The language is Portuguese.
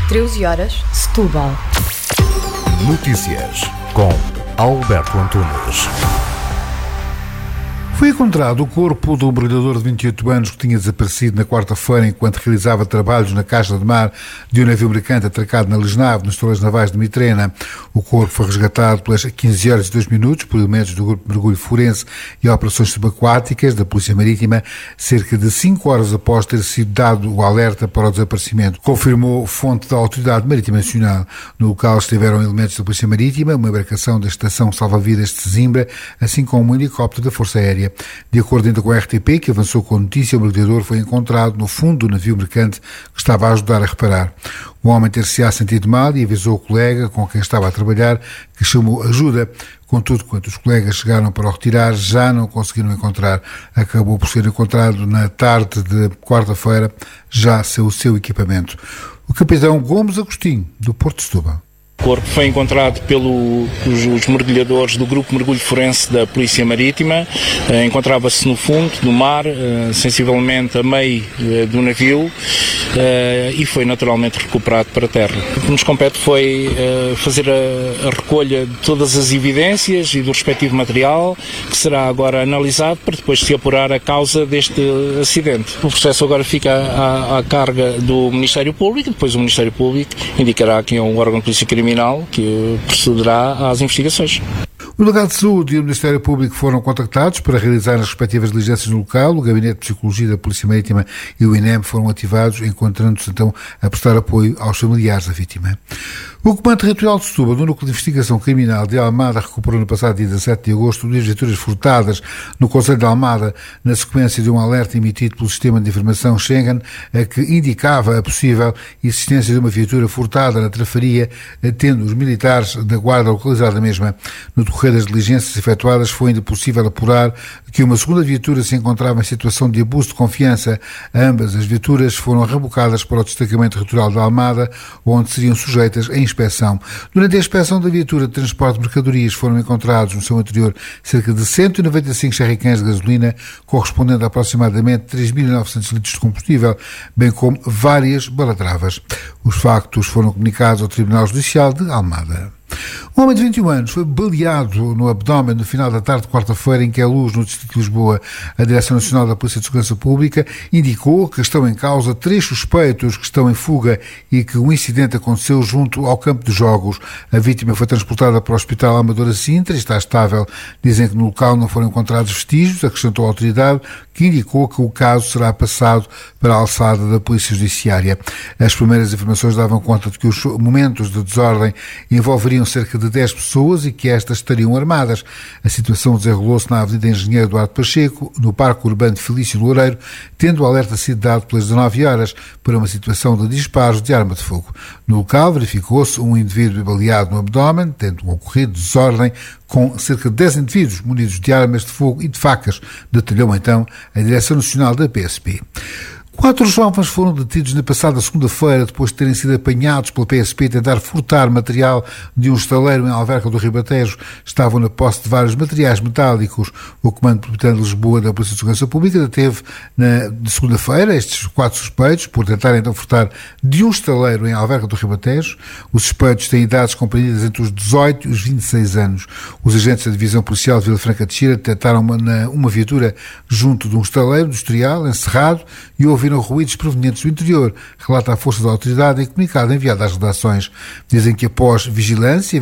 13 horas, Setúbal. Notícias com Alberto Antunes. Foi encontrado o corpo do mergulhador de 28 anos que tinha desaparecido na quarta-feira enquanto realizava trabalhos na caixa de mar de um navio mercante atracado na Lisnave, nos Estaleiros Navais de Mitrena. O corpo foi resgatado pelas 15 horas e 2 minutos por elementos do Grupo de Mergulho Forense e Operações Subaquáticas da Polícia Marítima, cerca de 5 horas após ter sido dado o alerta para o desaparecimento, confirmou fonte da Autoridade Marítima Nacional. No local estiveram elementos da Polícia Marítima, uma embarcação da Estação Salva-Vidas de Sesimbra, assim como um helicóptero da Força Aérea. De acordo ainda com a RTP, que avançou com a notícia, o mergulhador foi encontrado no fundo do navio mercante que estava a ajudar a reparar. O homem ter-se-á sentido mal e avisou o colega com quem estava a trabalhar, que chamou ajuda. Contudo, quando os colegas chegaram para o retirar, já não conseguiram encontrar. Acabou por ser encontrado na tarde de quarta-feira, já sem o seu equipamento. O capitão Gomes Agostinho, do Porto de Setúbal. O corpo foi encontrado pelos mergulhadores do Grupo Mergulho Forense da Polícia Marítima. Encontrava-se no fundo do mar, sensivelmente a meio do navio, e foi naturalmente recuperado para a terra. O que nos compete foi fazer a recolha de todas as evidências e do respectivo material, que será agora analisado para depois se apurar a causa deste acidente. O processo agora fica à carga do Ministério Público, depois o Ministério Público indicará quem é o órgão de polícia criminal que procederá às investigações. O delegado de saúde e o Ministério Público foram contactados para realizar as respectivas diligências no local. O Gabinete de Psicologia da Polícia Marítima e o INEM foram ativados, encontrando-se então a prestar apoio aos familiares da vítima. O Comando Territorial de Setúbal, do Núcleo de Investigação Criminal de Almada, recuperou no passado dia 17 de agosto 2 viaturas furtadas no Concelho de Almada, na sequência de um alerta emitido pelo Sistema de Informação Schengen, que indicava a possível existência de uma viatura furtada na Trafaria, tendo os militares da Guarda localizado a mesma. No decorrer das diligências efetuadas, foi ainda possível apurar que uma segunda viatura se encontrava em situação de abuso de confiança. Ambas as viaturas foram rebocadas para o Destacamento Territorial de Almada, onde seriam sujeitas a inspeção. Durante a inspeção da viatura de transporte de mercadorias foram encontrados no seu interior cerca de 195 jerrycans de gasolina, correspondendo a aproximadamente 3.900 litros de combustível, bem como várias balatravas. Os factos foram comunicados ao Tribunal Judicial de Almada. Um homem de 21 anos foi baleado no abdômen no final da tarde de quarta-feira em Queluz, no distrito de Lisboa. A Direção Nacional da Polícia de Segurança Pública indicou que estão em causa 3 suspeitos que estão em fuga e que o incidente aconteceu junto ao campo de jogos. A vítima foi transportada para o Hospital Amadora Sintra e está estável. Dizem que no local não foram encontrados vestígios, acrescentou a autoridade, que indicou que o caso será passado para a alçada da Polícia Judiciária. As primeiras informações davam conta de que os momentos de desordem envolveriam cerca de 10 pessoas e que estas estariam armadas. A situação desenrolou-se na Avenida Engenheiro Eduardo Pacheco, no Parque Urbano de Felício Loureiro, tendo o alerta sido dado pelas 19 horas para uma situação de disparos de arma de fogo. No local verificou-se um indivíduo baleado no abdômen, tendo ocorrido desordem, com cerca de 10 indivíduos munidos de armas de fogo e de facas, detalhou então a Direção Nacional da PSP. 4 jovens foram detidos na passada segunda-feira depois de terem sido apanhados pela PSP a tentar furtar material de um estaleiro em Alverca do Ribatejo. Estavam na posse de vários materiais metálicos. O Comando Metropolitano de Lisboa da Polícia de Segurança Pública deteve na segunda-feira estes 4 suspeitos por tentarem então furtar de um estaleiro em Alverca do Ribatejo. Os suspeitos têm idades compreendidas entre os 18 e os 26 anos. Os agentes da Divisão Policial de Vila Franca de Xira detectaram uma viatura junto de um estaleiro industrial encerrado e ouviram ruídos provenientes do interior, relata a força da autoridade em comunicado enviado às redações. Dizem que após vigilância